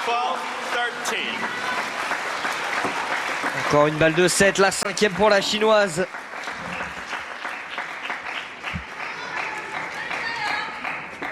Encore une balle de 7, la 5e pour la Chinoise.